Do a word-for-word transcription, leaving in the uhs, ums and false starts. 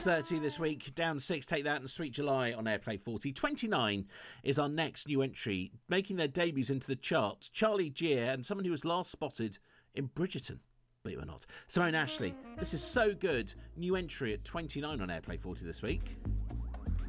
Plus thirty this week, down six, Take That and Sweet July on Airplay forty. twenty-nine is our next new entry, making their debuts into the charts. Charlie Gear and someone who was last spotted in Bridgerton, believe it or not. Simone Ashley, this is So Good, new entry at twenty-nine on Airplay forty this week.